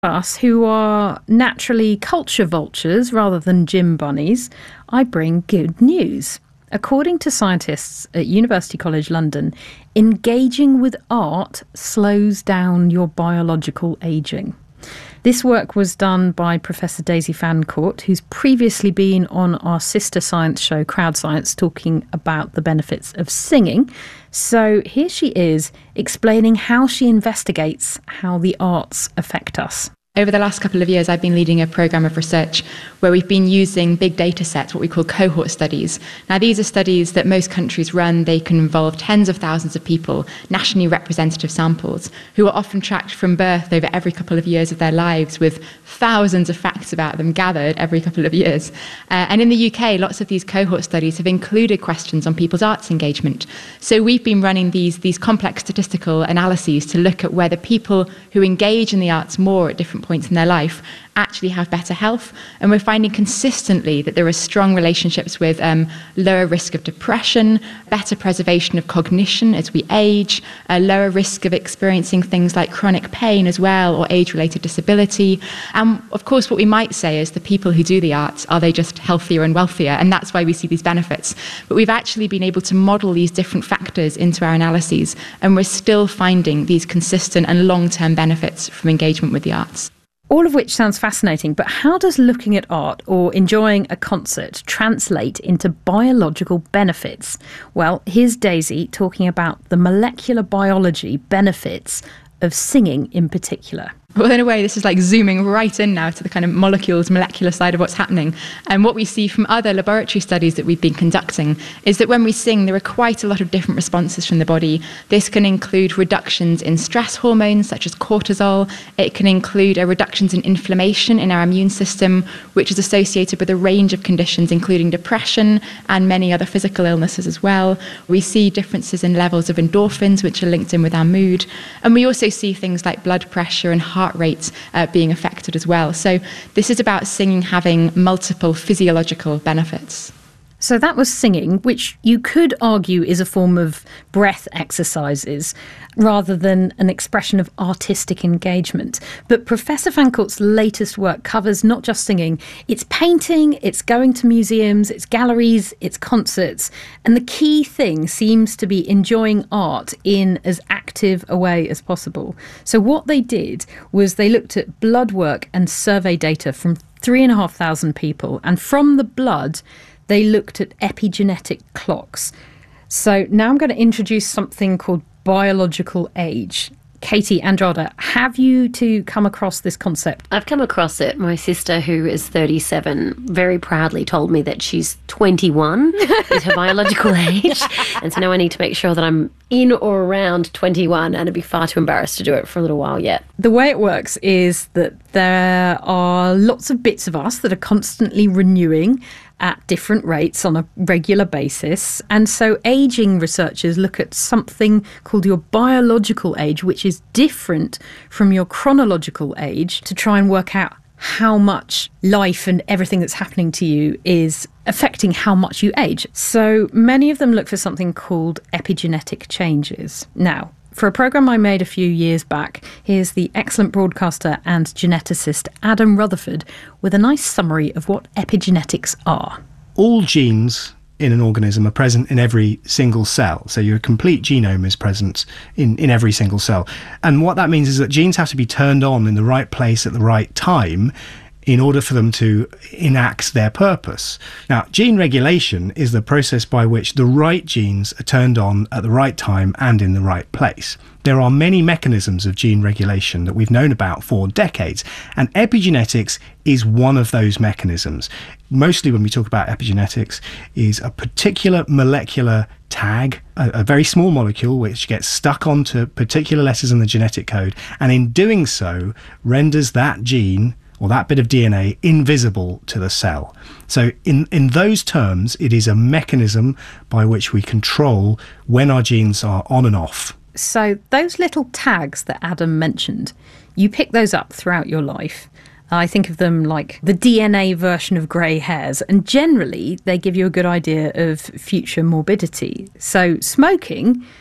Us who are naturally culture vultures rather than gym bunnies, I bring good news. According to scientists at University College London, engaging with art slows down your biological ageing. This work was done by Professor Daisy Fancourt, who's previously been on our sister science show, Crowd Science, talking about the benefits of singing. So here she is explaining how she investigates how the arts affect us. Over the last couple of years, I've been leading a programme of research where we've been using big data sets, what we call cohort studies. Now, these are studies that most countries run. They can involve tens of thousands of people, nationally representative samples, who are often tracked from birth over every couple of years of their lives with thousands of facts about them gathered every couple of years. And in the UK, lots of these cohort studies have included questions on people's arts engagement. So we've been running these complex statistical analyses to look at whether people who engage in the arts more at different points in their life actually have better health. And we're finding consistently that there are strong relationships with lower risk of depression, better preservation of cognition as we age, a lower risk of experiencing things like chronic pain as well, or age-related disability. And of course, what we might say is the people who do the arts, are they just healthier and wealthier? And that's why we see these benefits. But we've actually been able to model these different factors into our analyses, and we're still finding these consistent and long-term benefits from engagement with the arts. All of which sounds fascinating, but how does looking at art or enjoying a concert translate into biological benefits? Well, here's Daisy talking about the molecular biology benefits of singing in particular. Well, in a way, this is like zooming right in now to the kind of molecular side of what's happening. And what we see from other laboratory studies that we've been conducting is that when we sing, there are quite a lot of different responses from the body. This can include reductions in stress hormones, such as cortisol. It can include reductions in inflammation in our immune system, which is associated with a range of conditions, including depression and many other physical illnesses as well. We see differences in levels of endorphins, which are linked in with our mood. And we also see things like blood pressure and heart rate being affected as well. So this is about singing having multiple physiological benefits. So that was singing, which you could argue is a form of breath exercises rather than an expression of artistic engagement. But Professor Fancourt's latest work covers not just singing, it's painting, it's going to museums, it's galleries, it's concerts. And the key thing seems to be enjoying art in as active a way as possible. So what they did was they looked at blood work and survey data from 3,500 people. And from the blood, they looked at epigenetic clocks. So now I'm going to introduce something called biological age. Katie Andrada, have you two come across this concept? I've come across it. My sister, who is 37, very proudly told me that she's 21 is her biological age. And so now I need to make sure that I'm in or around 21, and I'd be far too embarrassed to do it for a little while yet. The way it works is that there are lots of bits of us that are constantly renewing at different rates on a regular basis. And so ageing researchers look at something called your biological age, which is different from your chronological age, to try and work out how much life and everything that's happening to you is affecting how much you age. So many of them look for something called epigenetic changes. Now, for a programme I made a few years back, here's the excellent broadcaster and geneticist Adam Rutherford with a nice summary of what epigenetics are. All genes in an organism are present in every single cell. So your complete genome is present in every single cell. And what that means is that genes have to be turned on in the right place at the right time in order for them to enact their purpose. Now, gene regulation is the process by which the right genes are turned on at the right time and in the right place. There are many mechanisms of gene regulation that we've known about for decades, and epigenetics is one of those mechanisms. Mostly when we talk about epigenetics is a particular molecular tag, a very small molecule which gets stuck onto particular letters in the genetic code, and in doing so renders that gene or that bit of DNA invisible to the cell. So in those terms, it is a mechanism by which we control when our genes are on and off. So those little tags that Adam mentioned, you pick those up throughout your life. I think of them like the DNA version of grey hairs, and generally they give you a good idea of future morbidity. So smoking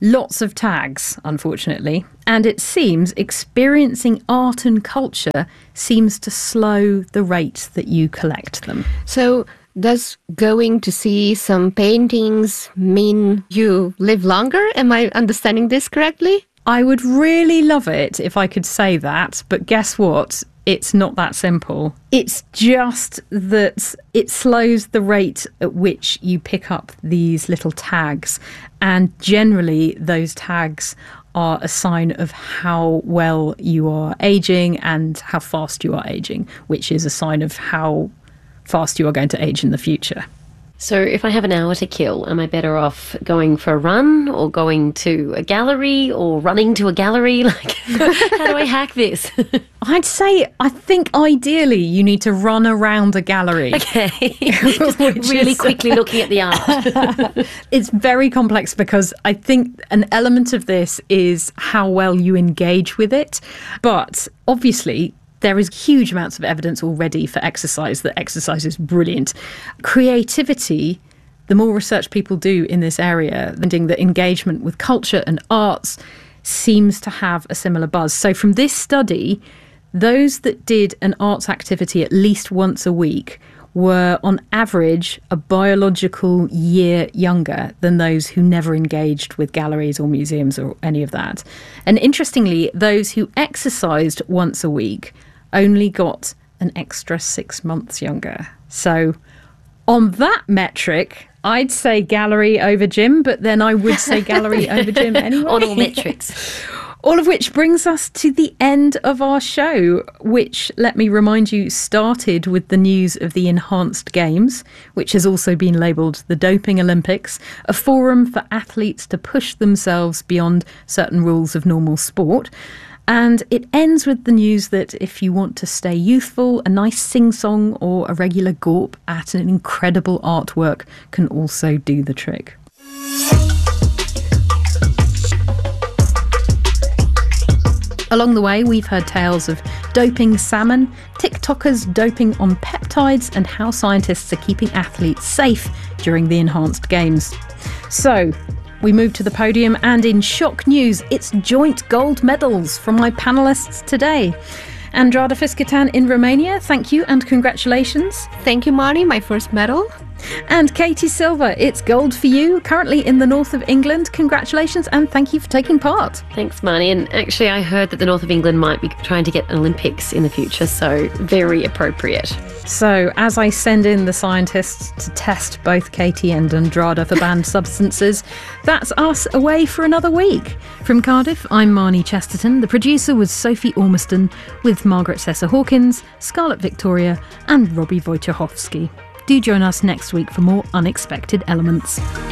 Lots of tags, unfortunately. And it seems experiencing art and culture seems to slow the rate that you collect them. So does going to see some paintings mean you live longer? Am I understanding this correctly? I would really love it if I could say that, but guess what? It's not that simple. It's just that it slows the rate at which you pick up these little tags. And generally, those tags are a sign of how well you are aging and how fast you are aging, which is a sign of how fast you are going to age in the future. So if I have an hour to kill, am I better off going for a run or going to a gallery or running to a gallery? Like, how do I hack this? I'd say, I think ideally you need to run around a gallery. Okay. Just really quickly looking at the art. It's very complex because I think an element of this is how well you engage with it. But obviously, there is huge amounts of evidence already for exercise, that exercise is brilliant. Creativity, the more research people do in this area, finding that engagement with culture and arts seems to have a similar buzz. So from this study, those that did an arts activity at least once a week were on average a biological year younger than those who never engaged with galleries or museums or any of that. And interestingly, those who exercised once a week only got an extra 6 months younger. So on that metric, I'd say gallery over gym, but then I would say gallery over gym anyway. On all metrics. All of which brings us to the end of our show, which, let me remind you, started with the news of the Enhanced Games, which has also been labelled the Doping Olympics, a forum for athletes to push themselves beyond certain rules of normal sport. And it ends with the news that if you want to stay youthful, a nice sing-song or a regular gorp at an incredible artwork can also do the trick. Along the way, we've heard tales of doping salmon, TikTokers doping on peptides, and how scientists are keeping athletes safe during the Enhanced Games. So, we move to the podium, and in shock news, it's joint gold medals from my panellists today. Andrada Fiscatan in Romania, thank you and congratulations. Thank you, Marnie, my first medal. And Katie Silver, it's gold for you, currently in the north of England. Congratulations and thank you for taking part. Thanks, Marnie. And actually, I heard that the north of England might be trying to get an Olympics in the future, so very appropriate. So, as I send in the scientists to test both Katie and Andrada for banned substances, that's us away for another week. From Cardiff, I'm Marnie Chesterton. The producer was Sophie Ormiston, with Margaret Sessa-Hawkins, Scarlett Victoria and Robbie Wojciechowski. Do join us next week for more Unexpected Elements.